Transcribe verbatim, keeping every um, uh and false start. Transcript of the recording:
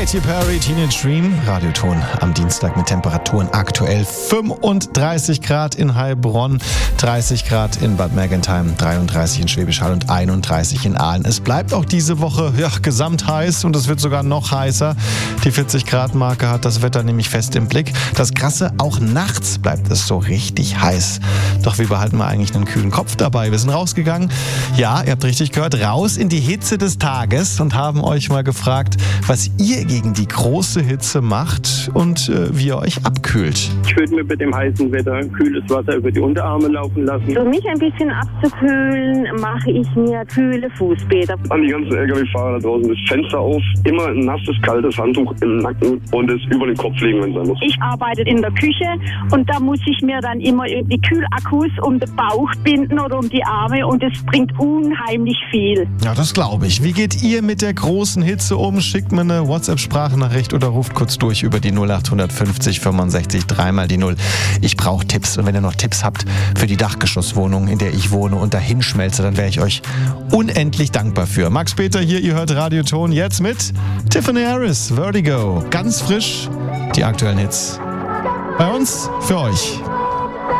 Katy Perry, Teenage Dream, Radioton am Dienstag mit Temperaturen aktuell fünfunddreißig Grad in Heilbronn, dreißig Grad in Bad Mergentheim, dreiunddreißig in Schwäbisch Hall und einunddreißig in Aalen. Es bleibt auch diese Woche ja, gesamt heiß und es wird sogar noch heißer. Die vierzig Grad Marke hat das Wetter nämlich fest im Blick. Das Krasse, auch nachts bleibt es so richtig heiß. Doch wie behalten wir eigentlich einen kühlen Kopf dabei? Wir sind rausgegangen, ja, ihr habt richtig gehört, raus in die Hitze des Tages und haben euch mal gefragt, was ihr gegen die große Hitze macht und äh, wie ihr euch abkühlt. Ich würde mir bei dem heißen Wetter kühles Wasser über die Unterarme laufen lassen. Um mich ein bisschen abzukühlen, mache ich mir kühle Fußbäder. An die ganzen L K W-Fahrer da draußen das Fenster auf, immer ein nasses, kaltes Handtuch im Nacken und es über den Kopf legen, wenn es sein muss. Ich arbeite in der Küche und da muss ich mir dann immer die Kühlakkus um den Bauch binden oder um die Arme und es bringt unheimlich viel. Ja, das glaube ich. Wie geht ihr mit der großen Hitze um? Schickt mir eine WhatsApp-Sprachnachricht oder ruft kurz durch über die null acht fünfzig fünfundsechzig dreimal die null. Ich brauche Tipps und wenn ihr noch Tipps habt für die Dachgeschosswohnung, in der ich wohne und dahin schmelze, dann wäre ich euch unendlich dankbar für. Max Peter hier, ihr hört Radioton jetzt mit Tiffany Harris, Vertigo. Ganz frisch, die aktuellen Hits. Bei uns, für euch.